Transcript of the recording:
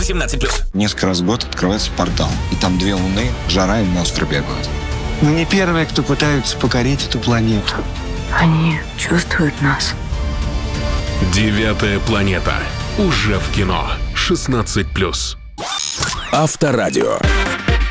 18+. Несколько раз в год открывается портал, и там 2 луны, жара и монстры бегают. Мы не первые, кто пытаются покорить эту планету. Они чувствуют нас. 9-я планета. Уже в кино. 16+. Авторадио.